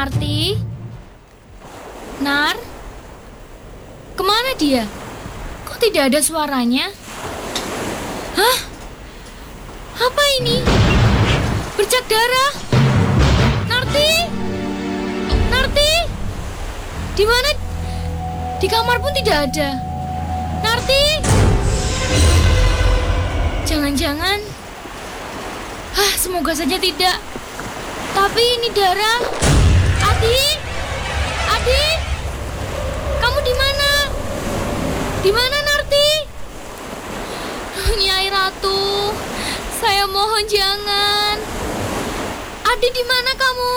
Narti? Nar? Kemana dia? Kok tidak ada suaranya? Hah? Apa ini? Bercak darah? Narti? Narti? Di mana? Di kamar pun tidak ada. Narti? Jangan-jangan... semoga saja tidak. Tapi ini darah. Adi? Adi? Kamu di mana? Di mana, Narti? Nyai Ratu, saya mohon jangan. Adi, di mana kamu?